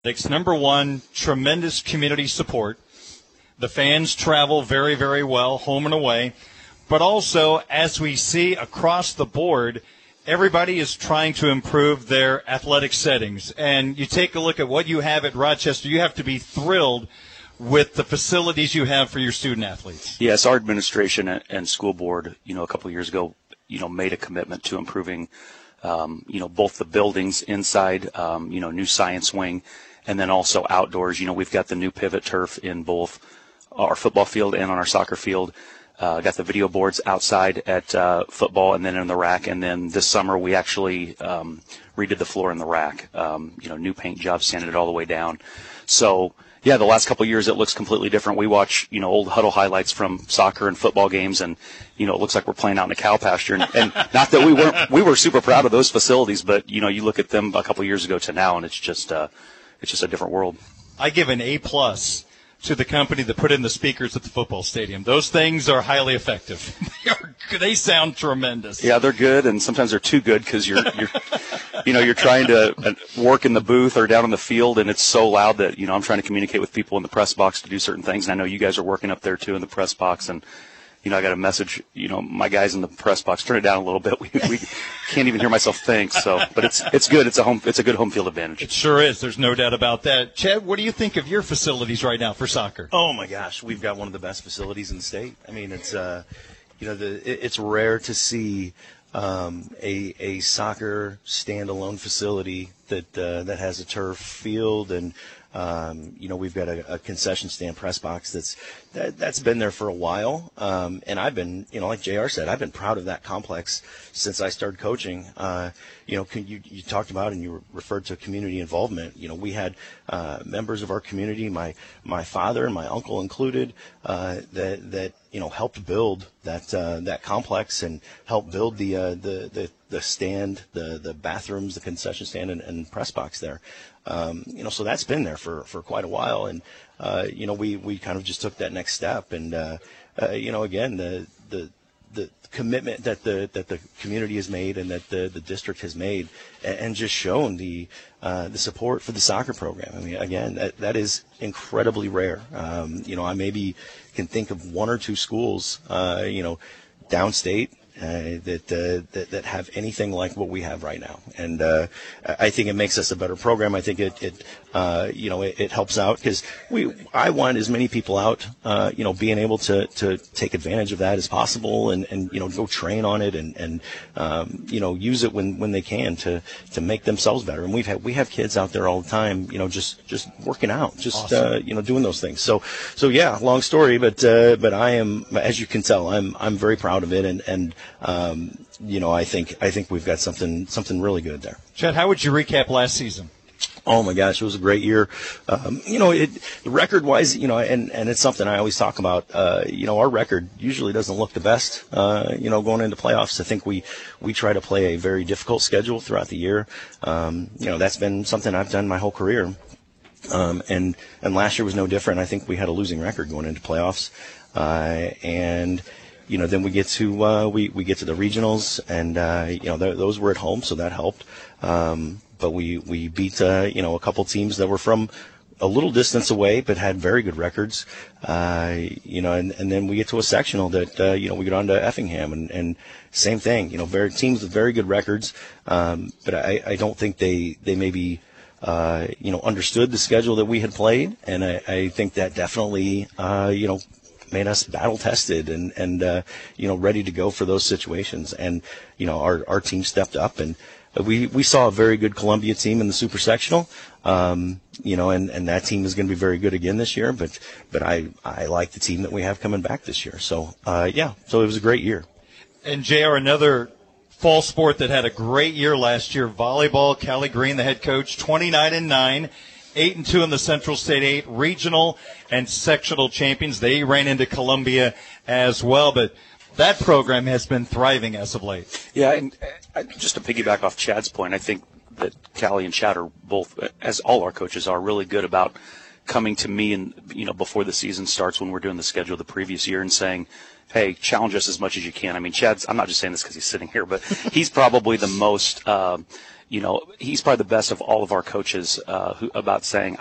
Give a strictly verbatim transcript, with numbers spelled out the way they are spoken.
Number one, tremendous community support. The fans travel very, very well, home and away. But also, as we see across the board, everybody is trying to improve their athletic settings. And you take a look at what you have at Rochester, you have to be thrilled with the facilities you have for your student athletes. Yes, our administration and school board, you know, a couple of years ago, you know, made a commitment to improving, um, you know, both the buildings inside, um, you know, new science wing, and then also outdoors. You know, we've got the new pivot turf in both our football field and on our soccer field. Uh, got the video boards outside at uh, football and then in the rack. And then this summer we actually um, redid the floor in the rack. Um, you know, new paint jobs, sanded it all the way down. So, yeah, the last couple of years it looks completely different. We watch, you know, old huddle highlights from soccer and football games, and, you know, it looks like we're playing out in a cow pasture. And, and not that we weren't, we were super proud of those facilities, but, you know, you look at them a couple of years ago to now, and it's just, uh, it's just a different world. I give an A plus to the company that put in the speakers at the football stadium. Those things are highly effective. they, are, they sound tremendous. Yeah, they're good, and sometimes they're too good because you're, you're, you know, you're trying to work in the booth or down on the field, and it's so loud that, you know, I'm trying to communicate with people in the press box to do certain things. And I know you guys are working up there too in the press box, and, you know, I got a message, you know, my guys in the press box, turn it down a little bit. We, we can't even hear myself think. So, but it's it's good. It's a home. It's a good home field advantage. It sure is. There's no doubt about that. Chad, what do you think of your facilities right now for soccer? Oh my gosh, we've got one of the best facilities in the state. I mean, it's uh, you know, the it, it's rare to see um, a a soccer standalone facility that uh, that has a turf field and. Um, you know, we've got a, a concession stand press box that's that, that's been there for a while, um, and I've been, you know, like J R said, I've been proud of that complex since I started coaching. Uh, you know, can, you you talked about and you referred to community involvement. You know, we had uh, members of our community, my my father and my uncle included, uh, that that you know helped build that uh, that complex and helped build the uh, the the the stand, the the bathrooms, the concession stand, and, and press box there. Um, you know, so that's been there for, for quite a while, and uh, you know, we, we kind of just took that next step, and uh, uh, you know, again, the the the commitment that the that the community has made and that the, the district has made, and, and just shown the uh, the support for the soccer program. I mean, again, that that is incredibly rare. Um, you know, I maybe can think of one or two schools, uh, you know, downstate. Uh, that, uh, that that have anything like what we have right now, and uh, I think it makes us a better program. I think it, it uh, you know, it, it helps out because we I want as many people out, uh, you know, being able to, to take advantage of that as possible, and, and you know, go train on it and and um, you know, use it when, when they can to, to make themselves better. And we've had we have kids out there all the time, you know, just just working out, just awesome. uh, you know, doing those things. So so yeah, long story, but uh, but I am, as you can tell, I'm I'm very proud of it, and and Um, you know, I think I think we've got something something really good there. Chad, how would you recap last season? Oh my gosh, it was a great year. Um, you know, it record-wise, you know, and, and it's something I always talk about. Uh, you know, our record usually doesn't look the best. Uh, you know, going into playoffs, I think we we try to play a very difficult schedule throughout the year. Um, you know, that's been something I've done my whole career. Um, and and last year was no different. I think we had a losing record going into playoffs, uh, and. You know, then we get to uh, we we get to the regionals, and uh, you know th- those were at home, so that helped. Um, but we we beat uh, you know a couple teams that were from a little distance away, but had very good records. Uh, you know, and, and then we get to a sectional that uh, you know we get on to Effingham, and, and same thing. You know, very teams with very good records, um, but I, I don't think they they maybe. Uh, you know, understood the schedule that we had played, and I, I think that definitely, uh, you know, made us battle tested and, and, uh, you know, ready to go for those situations. And, you know, our, our team stepped up, and we, we saw a very good Columbia team in the super sectional. Um, you know, and, and that team is going to be very good again this year, but, but I, I like the team that we have coming back this year. So, uh, yeah, so it was a great year. And J R, another fall sport that had a great year last year, volleyball. Callie Green, the head coach, twenty-nine and nine. Eight and two in the Central State Eight, regional and sectional champions. They ran into Columbia as well, but that program has been thriving as of late. Yeah, and uh, just to piggyback off Chad's point, I think that Callie and Chad are both, as all our coaches are, really good about coming to me and, you know, before the season starts when we're doing the schedule the previous year and saying, hey, challenge us as much as you can. I mean, Chad's, I'm not just saying this because he's sitting here, but he's probably the most, um, you know, he's probably the best of all of our coaches uh, who, about saying,